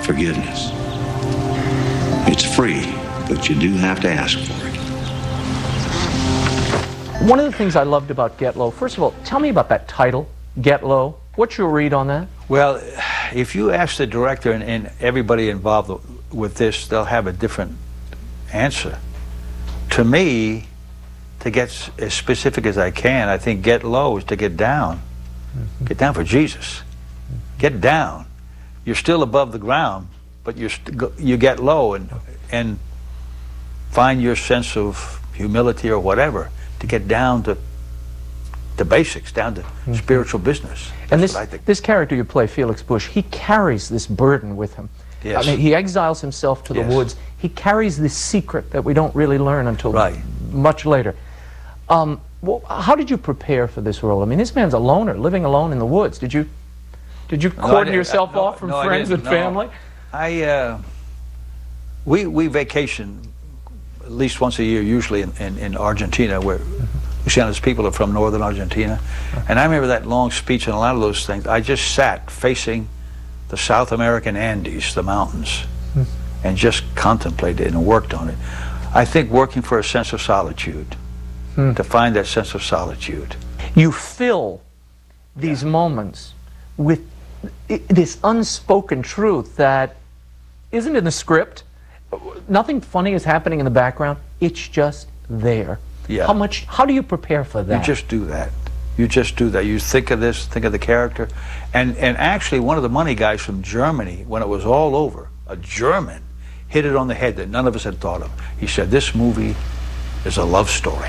forgiveness. It's free, but you do have to ask for it. One of the things I loved about Get Low, first of all, tell me about that title, Get Low. What's your read on that? Well, if you ask the director and everybody involved with this, they'll have a different answer. To me, to get as specific as I can, I think get low is to get down. Get down for Jesus. Get down. You're still above the ground, but you get low and find your sense of humility or whatever to get down to the basics, down to spiritual business. And this character you play, Felix Bush, he carries this burden with him. Yes. I mean, he exiles himself to the woods. He carries this secret that we don't really learn until much later. Well, how did you prepare for this role? I mean, this man's a loner, living alone in the woods. Did you cordon yourself off from friends and family? We vacation at least once a year, usually in Argentina, where Luciano's people are from northern Argentina. And I remember that long speech and a lot of those things. I just sat facing the South American Andes, the mountains, and just contemplated and worked on it. I think working for a sense of solitude, to find that sense of solitude. You fill these moments with this unspoken truth that isn't in the script. Nothing funny is happening in the background. It's just there. Yeah. How do you prepare for that? You just do that. You just do that. You think of this, think of the character. And actually, one of the money guys from Germany, when it was all over, a German, hit it on the head that none of us had thought of. He said, this movie is a love story.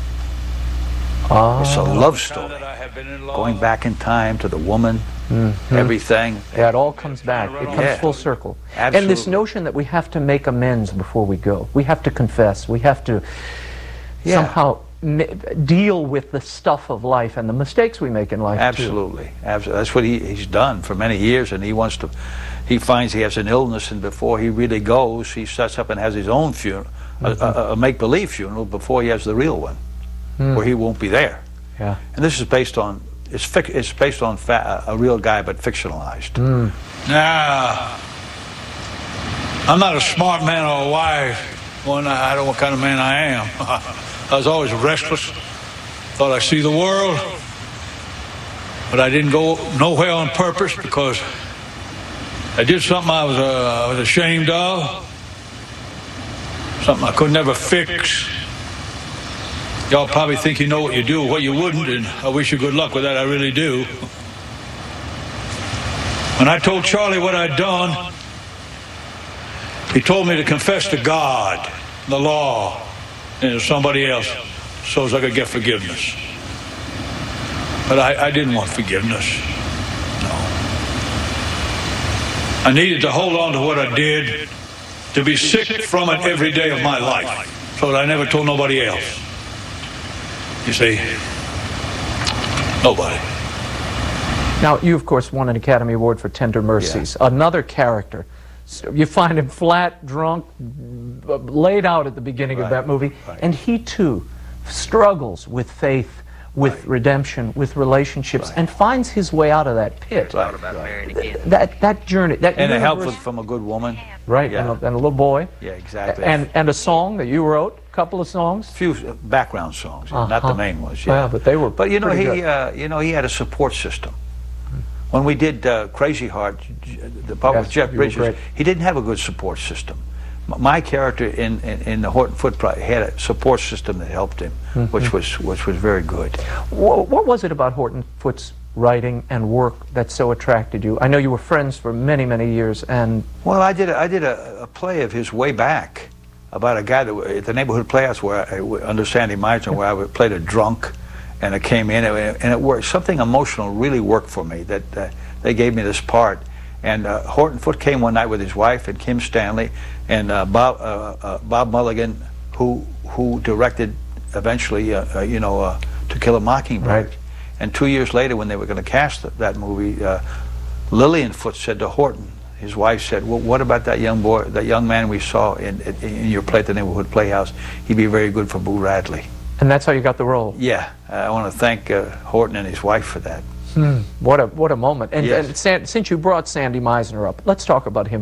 It's a love story. Going back in time to the woman, everything. Yeah, it all comes back. It comes full circle. Absolutely. And this notion that we have to make amends before we go. We have to confess. We have to somehow deal with the stuff of life and the mistakes we make in life. Absolutely. Absolutely. That's what he's done for many years, and he finds he has an illness, and before he really goes, he sets up and has his own funeral, a make-believe funeral before he has the real one, where he won't be there. Yeah. And this is based on, it's based on a real guy, but fictionalized. Now, I'm not a smart man or a wise one. I don't know what kind of man I am. I was always restless. Thought I'd see the world. But I didn't go nowhere on purpose because I did something I was ashamed of. Something I could never fix. Y'all probably think you know what you do or what you wouldn't, and I wish you good luck with that. I really do. When I told Charlie what I'd done, he told me to confess to God, the law, and to somebody else so as I could get forgiveness. But I didn't want forgiveness. No. I needed to hold on to what I did, to be sick from it every day of my life, so that I never told nobody else. You see, nobody. Now, you, of course, won an Academy Award for Tender Mercies. Another character. You find him flat, drunk, laid out at the beginning of that movie, and he, too, struggles with faith, with redemption, with relationships, and finds his way out of that pit. That journey, and a help from a good woman. Right, and a little boy. Yeah, exactly. And a song that you wrote, a couple of songs. A few background songs, not the main ones. Yeah, but they were. But you know, he had a support system. When we did Crazy Heart, the part with Jeff Bridges, he didn't have a good support system. My character in the Horton Foote had a support system that helped him, which was very good. What was it about Horton Foote's writing and work that so attracted you? I know you were friends for many, many years, and well, I did a play of his way back about a guy that at the neighborhood playhouse under Sandy Meisner, where I played a drunk. And it came in, and it worked. Something emotional really worked for me. That they gave me this part, and Horton Foote came one night with his wife and Kim Stanley and Bob Mulligan, who directed eventually, To Kill a Mockingbird. Right. And 2 years later, when they were going to cast that movie, Lillian Foote said to Horton, his wife said, "Well, what about that young boy, that young man we saw in your play at the neighborhood playhouse? He'd be very good for Boo Radley." And that's how you got the role. Yeah, I want to thank Horton and his wife for that. What a moment. And since you brought Sandy Meisner up, let's talk about him.